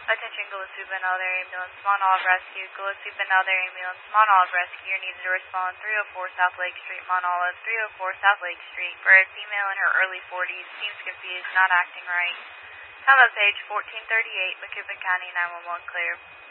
Attention Gillespie Bend Elder Ambulance, Mount Olive Rescue. Gillespie Bend Elder Ambulance, Mount Olive Rescue. Needs to respond 304 South Lake Street, Mount Olive, 304 South Lake Street. For a female in her early 40s, seems confused, not acting right. Time of page 1438, Macoupin County 911 clear.